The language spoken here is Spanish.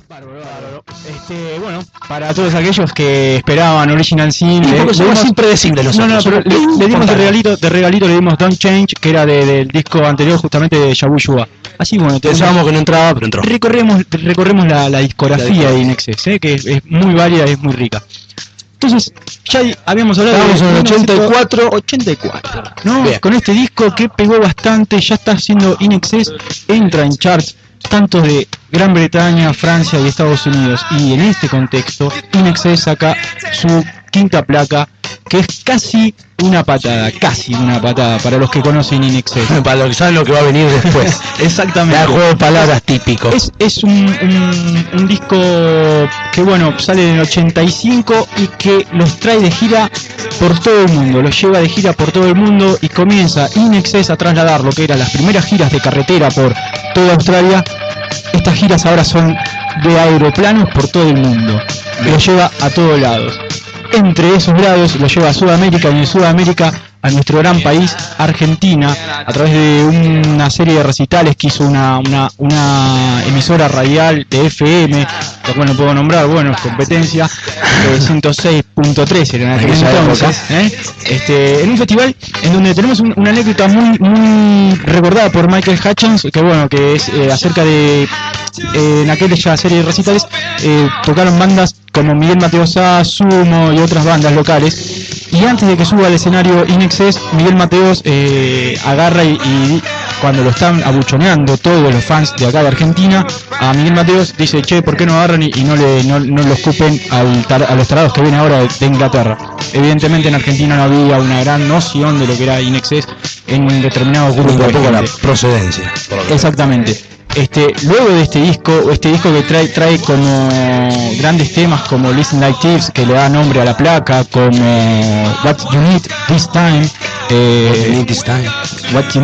Bárbaro, bárbaro. Bueno, para todos aquellos que esperaban Original Sin, Un poco somos impredecibles nosotros. No, pero le dimos de regalito le dimos Don't Change, que era del disco anterior justamente de Yabu Yuba. Así bueno, pensábamos que no entraba, pero entró. Recorremos la discografía de INXS, que es muy válida y es muy rica. Entonces, ya habíamos hablado de en 84, ¿no? Bien. Con este disco que pegó bastante, ya está haciendo INXS, entra en charts tanto de Gran Bretaña, Francia y Estados Unidos, y en este contexto INXS saca su quinta placa, que es casi una patada para los que conocen INXS. Para los que saben lo que va a venir después. Exactamente. El juego de palabras típico. Es un disco que bueno, sale en el 85 y que los trae de gira por todo el mundo, los lleva de gira por todo el mundo y comienza INXS a trasladar lo que eran las primeras giras de carretera por toda Australia. Estas giras ahora son de aeroplanos por todo el mundo. Lo lleva a todos lados. Entre esos lados lo lleva a Sudamérica, y en Sudamérica a nuestro gran país, Argentina, a través de una serie de recitales que hizo una emisora radial de FM, la cual no puedo nombrar, bueno, es competencia, 106.3 era en aquel entonces, en un festival en donde tenemos una anécdota muy recordada por Michael Hutchins, que bueno, que es acerca de en aquella serie de recitales tocaron bandas como Miguel Mateos, Sumo y otras bandas locales, y antes de que suba al escenario INXS, Miguel Mateos agarra y cuando lo están abuchoneando todos los fans de acá de Argentina, a Miguel Mateos dice, che, ¿por qué no agarran y no lo escupen a los tarados que vienen ahora de Inglaterra? Evidentemente en Argentina no había una gran noción de lo que era INXS en un determinado grupo de gente. La procedencia. Exactamente. Luego de este disco que trae como grandes temas como Listen Like Thieves, que le da nombre a la placa, como What You Need This Time, What You Need This Time. What You